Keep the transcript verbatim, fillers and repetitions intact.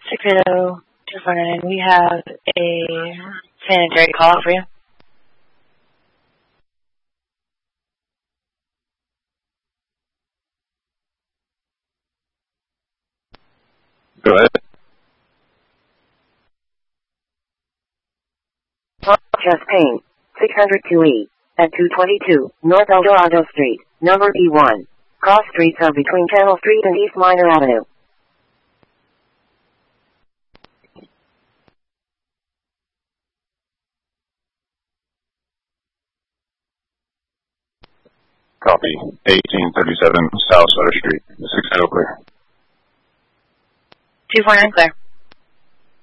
six eight zero two four nine. We have a sanitary call for you. Go ahead. Chest pain, six hundred two E, at two twenty-two, North El Dorado Street, number E one. Cross streets are between Channel Street and East Minor Avenue. Copy. eighteen thirty-seven South Sutter Street. six zero clear. two four nine clear.